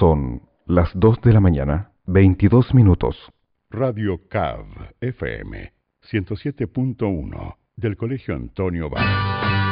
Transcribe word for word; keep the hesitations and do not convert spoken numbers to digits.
Son las dos de la mañana, veintidós minutos. Radio C A V F M ciento siete punto uno del Colegio Antonio Bar.